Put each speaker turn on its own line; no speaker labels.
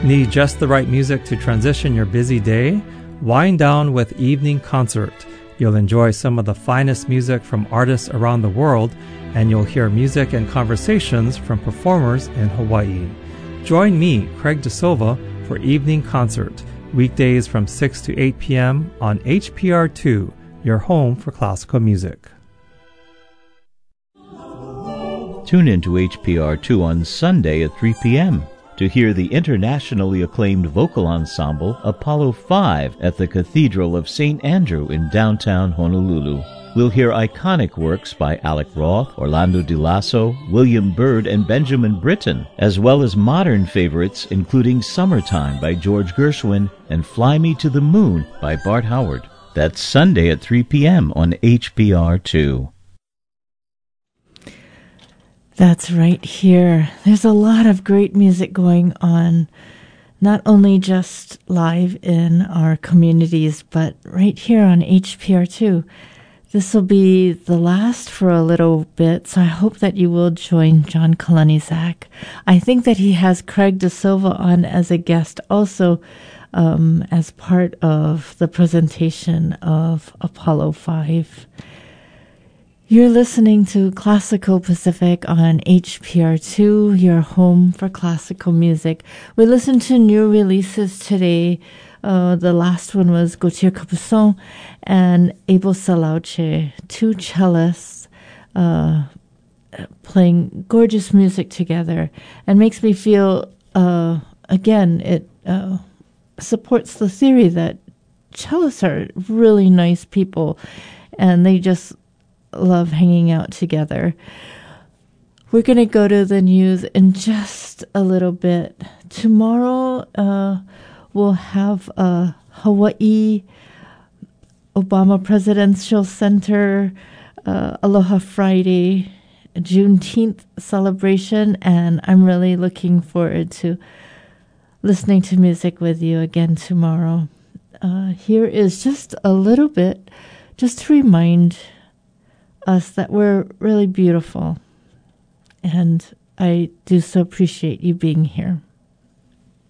Need just the right music to transition your busy day? Wind down with Evening Concert. You'll enjoy some of the finest music from artists around the world, and you'll hear music and conversations from performers in Hawaii. Join me, Craig DeSilva, for Evening Concert, weekdays from 6 to 8 p.m. on HPR2, your home for classical music.
Tune in to HPR2 on Sunday at 3 p.m. to hear the internationally acclaimed vocal ensemble Apollo 5 at the Cathedral of St. Andrew in downtown Honolulu. We'll hear iconic works by Alec Roth, Orlando Di Lasso, William Byrd, and Benjamin Britten, as well as modern favorites including Summertime by George Gershwin and Fly Me to the Moon by Bart Howard. That's Sunday at 3 p.m. on HPR2.
That's right here. There's a lot of great music going on, not only just live in our communities, but right here on HPR2. This will be the last for a little bit, so I hope that you will join John Kalanitzak. I think that he has Craig DeSilva on as a guest also, as part of the presentation of Apollo 5. You're listening to Classical Pacific on HPR2, your home for classical music. We listened to new releases today. The last one was Gauthier Capuçon and Abel Salauche, two cellists playing gorgeous music together, and makes me feel, again, it supports the theory that cellists are really nice people, and they just love hanging out together. We're going to go to the news in just a little bit. Tomorrow, we'll have a Hawaii Obama Presidential Center Aloha Friday, Juneteenth celebration, and I'm really looking forward to listening to music with you again tomorrow. Here is just a little bit, just to remind us that we're really beautiful, and I do so appreciate you being here.